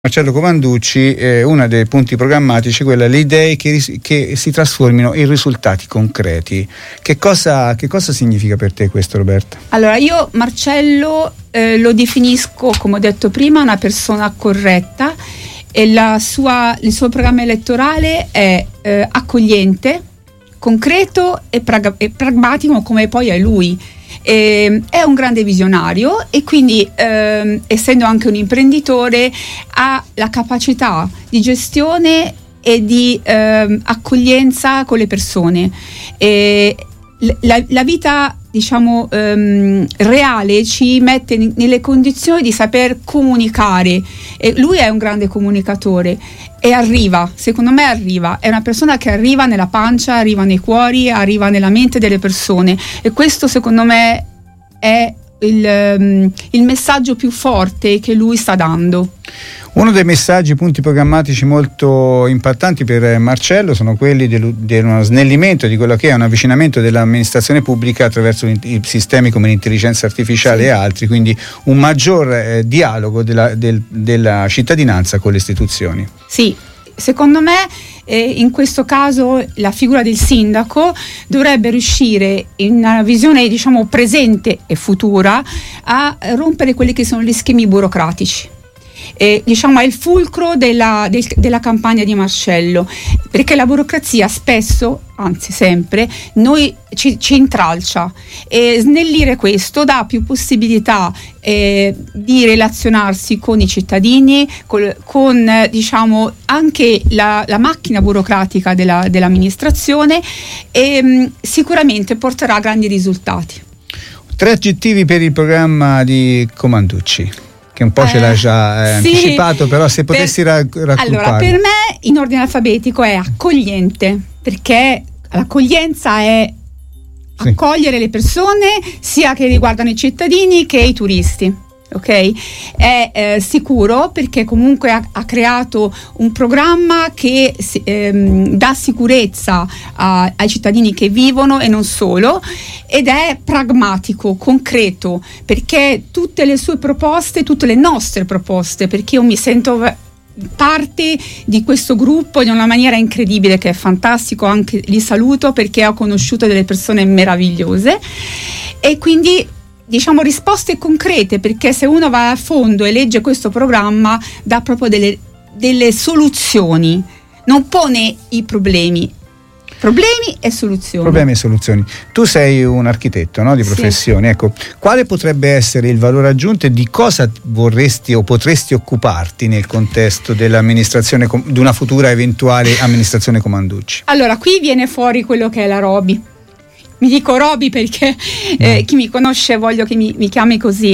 Marcello Comanducci, uno dei punti programmatici è le idee che si trasformino in risultati concreti. Che cosa significa per te questo, Roberta? Allora, io Marcello lo definisco, come ho detto prima, una persona corretta, e il suo programma elettorale è accogliente, concreto e pragmatico, come poi è lui. È un grande visionario e quindi essendo anche un imprenditore ha la capacità di gestione e di accoglienza con le persone. La vita, diciamo, reale ci mette nelle condizioni di saper comunicare, e lui è un grande comunicatore e secondo me è una persona che arriva nella pancia, arriva nei cuori, arriva nella mente delle persone, e questo secondo me è il messaggio più forte che lui sta dando. Uno dei messaggi, punti programmatici molto impattanti per Marcello sono quelli di uno snellimento di quello che è un avvicinamento dell'amministrazione pubblica attraverso i sistemi come l'intelligenza artificiale, sì, e altri, quindi un maggior dialogo della cittadinanza con le istituzioni. Sì, secondo me in questo caso la figura del sindaco dovrebbe riuscire, in una visione, diciamo, presente e futura, a rompere quelli che sono gli schemi burocratici. Diciamo è il fulcro della campagna di Marcello, perché la burocrazia spesso, anzi sempre, noi ci intralcia, e snellire questo dà più possibilità di relazionarsi con i cittadini, con diciamo anche la macchina burocratica dell'amministrazione, e sicuramente porterà a grandi risultati. 3 aggettivi per il programma di Comanducci, che un po' ce l'ha già anticipato, però se potessi raggruppare. Allora, per me in ordine alfabetico è accogliente, perché l'accoglienza è accogliere le persone, sia che riguardano i cittadini che i turisti. Ok? È sicuro, perché comunque ha creato un programma che dà sicurezza ai cittadini che vivono e non solo, ed è pragmatico, concreto, perché tutte le sue proposte, tutte le nostre proposte, perché io mi sento parte di questo gruppo in una maniera incredibile, che è fantastico, anche li saluto perché ho conosciuto delle persone meravigliose, e quindi diciamo risposte concrete, perché se uno va a fondo e legge questo programma dà proprio delle soluzioni, non pone i problemi e soluzioni. Tu sei un architetto, no, di professione, sì. Ecco, quale potrebbe essere il valore aggiunto e di cosa vorresti o potresti occuparti nel contesto dell'amministrazione, di una futura eventuale amministrazione Comanducci? Allora, qui viene fuori quello che è la Roby. Mi dico Roby perché chi mi conosce voglio che mi chiami così.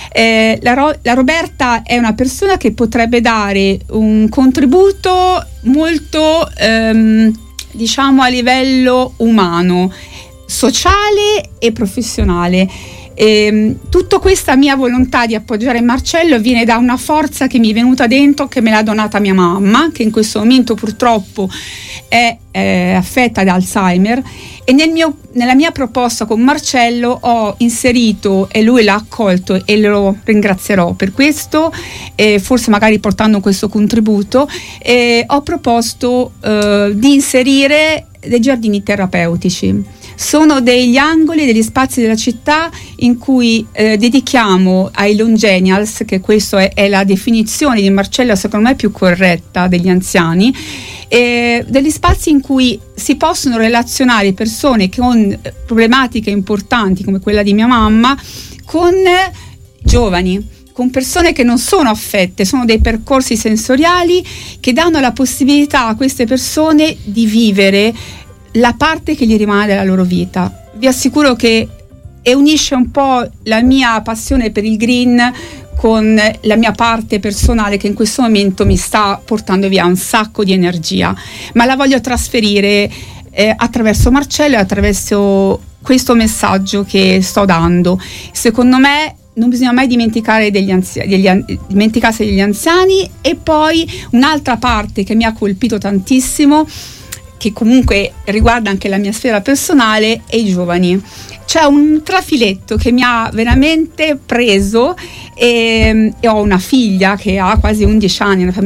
La Roberta è una persona che potrebbe dare un contributo molto diciamo a livello umano, sociale e professionale. Tutta questa mia volontà di appoggiare Marcello viene da una forza che mi è venuta dentro, che me l'ha donata mia mamma, che in questo momento purtroppo è affetta da Alzheimer, e nella mia proposta con Marcello ho inserito, e lui l'ha accolto e lo ringrazierò per questo, forse magari portando questo contributo, ho proposto di inserire dei giardini terapeutici. Sono degli angoli, degli spazi della città in cui dedichiamo ai Longenials, che questa è la definizione di Marcello secondo me più corretta, degli anziani, degli spazi in cui si possono relazionare persone con problematiche importanti come quella di mia mamma con giovani, con persone che non sono affette. Sono dei percorsi sensoriali che danno la possibilità a queste persone di vivere la parte che gli rimane della loro vita. Vi assicuro che unisce un po' la mia passione per il green con la mia parte personale, che in questo momento mi sta portando via un sacco di energia, ma la voglio trasferire attraverso Marcello e attraverso questo messaggio che sto dando. Secondo me non bisogna mai dimenticarsi degli anziani. E poi un'altra parte che mi ha colpito tantissimo, che comunque riguarda anche la mia sfera personale, e i giovani. C'è un trafiletto che mi ha veramente preso e ho una figlia che ha quasi 11 anni, una